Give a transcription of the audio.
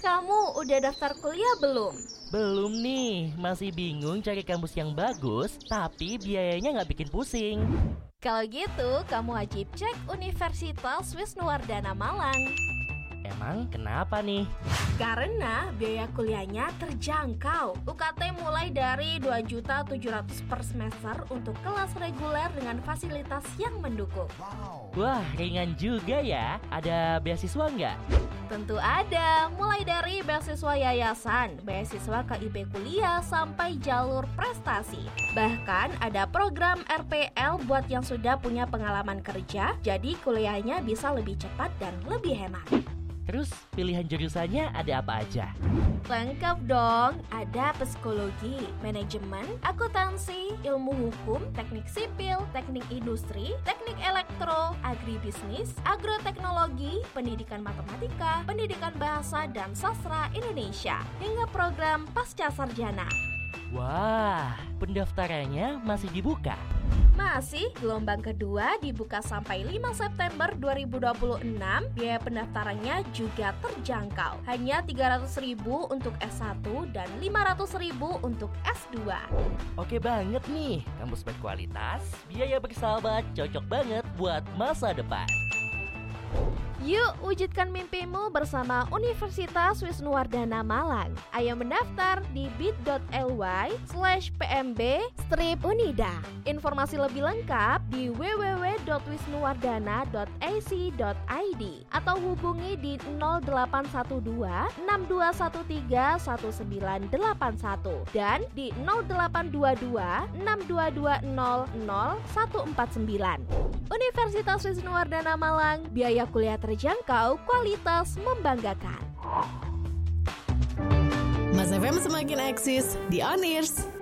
Kamu udah daftar kuliah belum? Belum nih, masih bingung cari kampus yang bagus, tapi biayanya nggak bikin pusing. Kalau gitu, kamu wajib cek Universitas Wisnuwardana Malang. Emang kenapa nih? Karena biaya kuliahnya terjangkau. UKT mulai dari 2.700.000 per semester untuk kelas reguler dengan fasilitas yang mendukung. Wah, ringan juga ya. Ada beasiswa nggak? Tentu ada, mulai dari beasiswa yayasan, beasiswa KIP kuliah, sampai jalur prestasi. Bahkan ada program RPL buat yang sudah punya pengalaman kerja, jadi kuliahnya bisa lebih cepat dan lebih hemat. Terus pilihan jurusannya ada apa aja? Lengkap dong, ada psikologi, manajemen, akuntansi, ilmu hukum, teknik sipil, teknik industri, teknik elektro, agribisnis, agroteknologi, pendidikan matematika, pendidikan bahasa dan sastra Indonesia, hingga program pasca sarjana. Wah, pendaftarannya masih dibuka? Masih, gelombang kedua dibuka sampai 5 September 2026. Biaya pendaftarannya juga terjangkau. Hanya 300.000 untuk S1 dan 500.000 untuk S2. Oke banget nih, kampus berkualitas, biaya bersahabat, cocok banget buat masa depan. Yuk wujudkan mimpimu bersama Universitas Wisnuwardana Malang. Ayo mendaftar di bit.ly/pmb-unida. Informasi lebih lengkap di www.wisnuwardana.ac.id atau hubungi di 0812 6213 1981 dan di 0822 6220 0149. Universitas Wisnuwardana Malang, biaya kuliah terjangkau, kualitas membanggakan. Mas FM semakin eksis di On Ears.